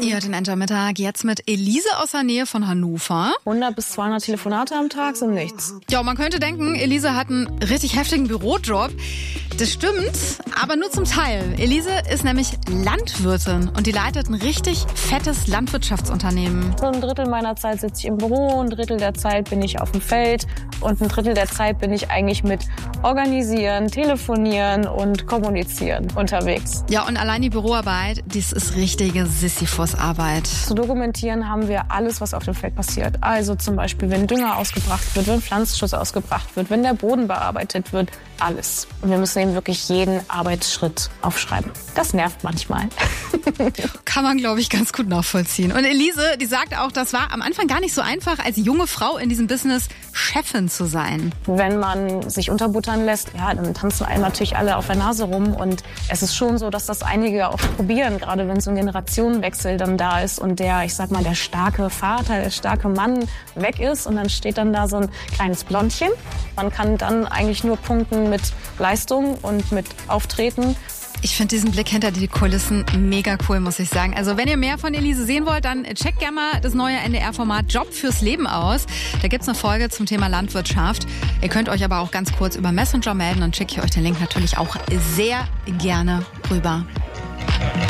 Ihr hört den Mittag jetzt mit Elise aus der Nähe von Hannover. 100 bis 200 Telefonate am Tag sind nichts. Ja, man könnte denken, Elise hat einen richtig heftigen Bürojob. Das stimmt, aber nur zum Teil. Elise ist nämlich Landwirtin und die leitet ein richtig fettes Landwirtschaftsunternehmen. So ein Drittel meiner Zeit sitze ich im Büro, ein Drittel der Zeit bin ich auf dem Feld und ein Drittel der Zeit bin ich eigentlich mit Organisieren, Telefonieren und Kommunizieren unterwegs. Ja, und allein die Büroarbeit, das ist richtige Sisyphus-Arbeit. Zu dokumentieren haben wir alles, was auf dem Feld passiert. Also zum Beispiel, wenn Dünger ausgebracht wird, wenn Pflanzenschutz ausgebracht wird, wenn der Boden bearbeitet wird, alles. Und wir müssen eben wirklich jeden Arbeitsschritt aufschreiben. Das nervt manchmal. Kann man, glaube ich, ganz gut nachvollziehen. Und Elise, die sagt auch, das war am Anfang gar nicht so einfach, als junge Frau in diesem Business Chefin zu sein. Wenn man sich unterbuttern lässt, ja, dann tanzen einem natürlich alle auf der Nase rum. Und es ist schon so, dass das einige auch probieren, gerade wenn so ein Generationenwechsel dann da ist und der, ich sag mal, der starke Vater, der starke Mann weg ist. Und dann steht dann da so ein kleines Blondchen. Man kann dann eigentlich nur punkten mit Leistung und mit Auftreten. Ich finde diesen Blick hinter die Kulissen mega cool, muss ich sagen. Also wenn ihr mehr von Elise sehen wollt, dann checkt gerne mal das neue NDR-Format Job fürs Leben aus. Da gibt's eine Folge zum Thema Landwirtschaft. Ihr könnt euch aber auch ganz kurz über Messenger melden, dann schicke ich euch den Link natürlich auch sehr gerne rüber.